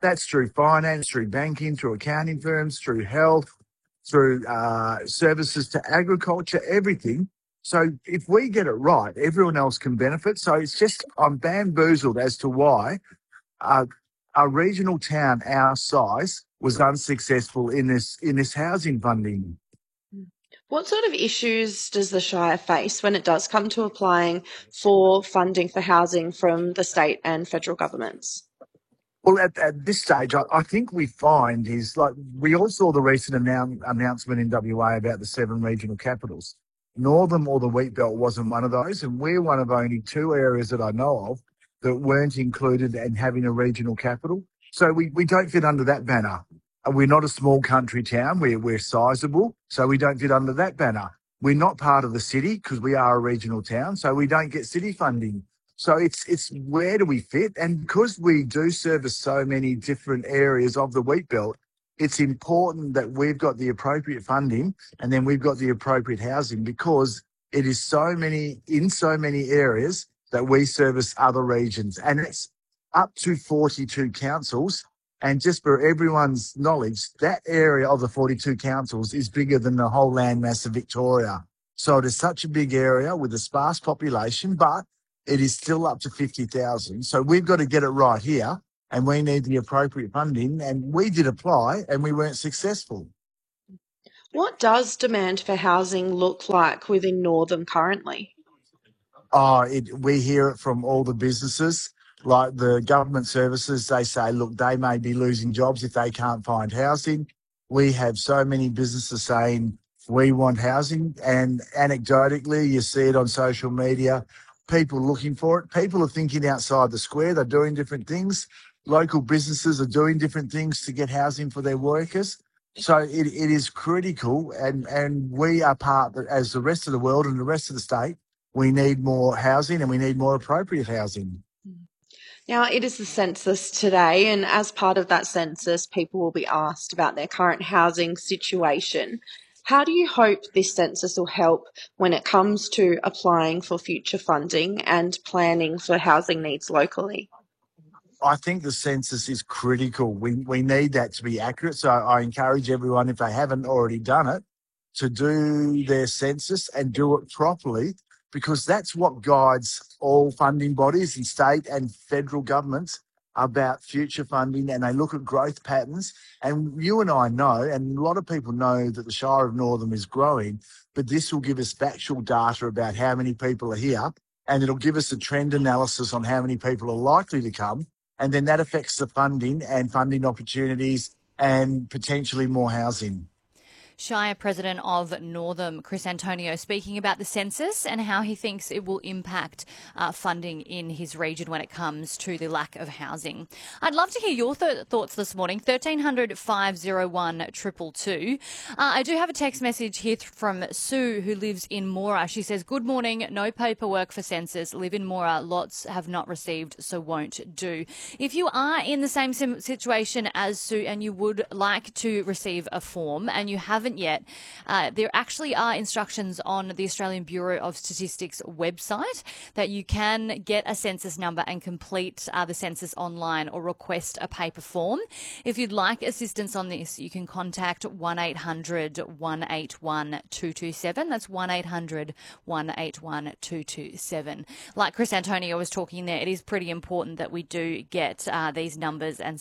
That's through finance, through banking, through accounting firms, through health, through services to agriculture, everything. So if we get it right, everyone else can benefit. So it's just, I'm bamboozled as to why a regional town our size was unsuccessful in this housing funding. What sort of issues does the Shire face when it does come to applying for funding for housing from the state and federal governments? Well, at this stage, I think we find is like we all saw the recent announcement in WA about the 7 regional capitals. Northern or the Wheat Belt wasn't one of those, and we're one of only 2 areas that I know of that weren't included in having a regional capital. So we don't fit under that banner. We're not a small country town. We're sizable, so we don't fit under that banner. We're not part of the city because we are a regional town, so we don't get city funding. So it's where do we fit? And because we do service so many different areas of the wheat belt, it's important that we've got the appropriate funding and then we've got the appropriate housing because it is in so many areas that we service other regions. And it's up to 42 councils. And just for everyone's knowledge, that area of the 42 councils is bigger than the whole landmass of Victoria. So it is such a big area with a sparse population, but it is still up to 50,000. So we've got to get it right here and we need the appropriate funding. And we did apply and we weren't successful. What does demand for housing look like within Northam currently? We hear it from all the businesses, like the government services. They say, look, they may be losing jobs if they can't find housing. We have so many businesses saying we want housing, and anecdotally, you see it on social media, people looking for it. People are thinking outside the square. They're doing different things. Local businesses are doing different things to get housing for their workers. So it is critical, and we are part, as the rest of the world and the rest of the state, we need more housing and we need more appropriate housing. Now, it is the census today, and as part of that census, people will be asked about their current housing situation. How do you hope this census will help when it comes to applying for future funding and planning for housing needs locally? I think the census is critical. We need that to be accurate. So I encourage everyone, if they haven't already done it, to do their census and do it properly, because that's what guides all funding bodies in state and federal governments about future funding, and they look at growth patterns. And you and I know, and a lot of people know, that the Shire of Northam is growing, but this will give us factual data about how many people are here, and it'll give us a trend analysis on how many people are likely to come, and then that affects the funding and funding opportunities and potentially more housing. Shire President of Northam, Chris Antonio, speaking about the census and how he thinks it will impact funding in his region when it comes to the lack of housing. I'd love to hear your thoughts this morning. 1300 501 222. I do have a text message here from Sue, who lives in Moora. She says, good morning, no paperwork for census, live in Moora, lots have not received, so won't do. If you are in the same situation as Sue and you would like to receive a form and you haven't yet, there actually are instructions on the Australian Bureau of Statistics website that you can get a census number and complete the census online or request a paper form. If you'd like assistance on this, you can contact 1800 181 227. That's 1800 181 227. Like Chris Antonio was talking there, it is pretty important that we do get these numbers and